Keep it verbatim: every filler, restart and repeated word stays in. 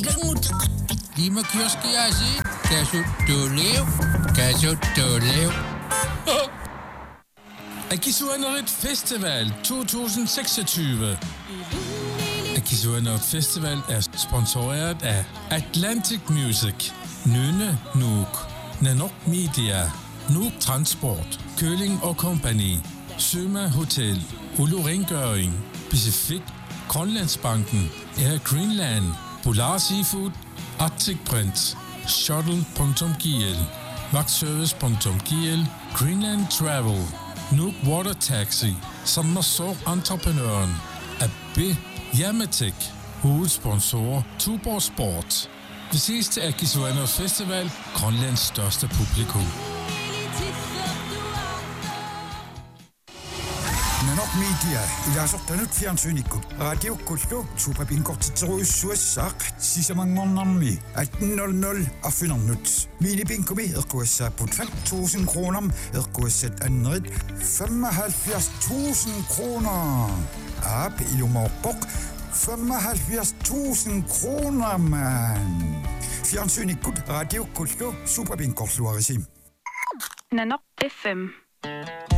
Lima kioskiasi, kasu tuleu, kasu tuleu. Akisuanerit Festival tyve seksogtyve. Akisuanerit Festival er sponsoreret af Atlantic Music, Nynne Nuuk, Nanook Media, Nuuk Transport, Køling og Company, Søma Hotel, Ulu Rengøring, Pacific, Grønlandsbanken, Air Greenland, Polar Seafood, Arctic Print, Shuttle punktum g l, Vagtservice punktum g l, Greenland Travel, Nuuk Water Taxi, Sommersov Entreprenøren, A B, Yamatek, hovedsponsorer Tuborg Sport. Vi ses til Akisuanerit Festival, Grønlands største publikum. Nanook Media ilasortanut fjernsynnikkut radiokullu superpinkortitseruissuassaaq sisamangornarmi atten nul nul affinernet minipinkumi eqquassaaput fem tusind kroner eqquassat annerit femoghalvfjerds tusind kroner aap ilumorpoq femoghalvfjerds tusind kroner man fjernsynnikkut radiokullu superpinkortluarisim Nanook F M